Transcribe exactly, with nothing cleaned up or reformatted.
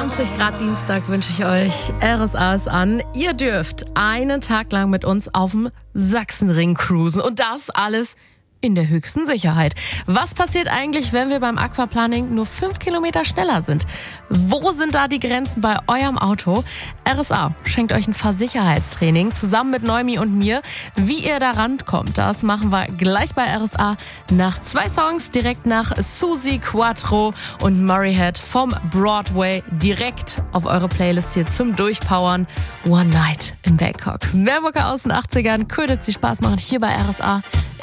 zwanzig Grad Dienstag wünsche ich euch. R S A ist an. Ihr dürft einen Tag lang mit uns auf dem Sachsenring cruisen. Und das alles in der höchsten Sicherheit. Was passiert eigentlich, wenn wir beim Aquaplaning nur fünf Kilometer schneller sind? Wo sind da die Grenzen bei eurem Auto? R S A schenkt euch ein Fahrsicherheitstraining zusammen mit Neumi und mir. Wie ihr da rankommt, das machen wir gleich bei R S A nach zwei Songs, direkt nach Susi Quattro und Murray Head vom Broadway, direkt auf eure Playlist hier zum Durchpowern. One Night in Bangkok. Mehr Mucke aus den achtzigern, könnte sie Spaß machen hier bei R S A.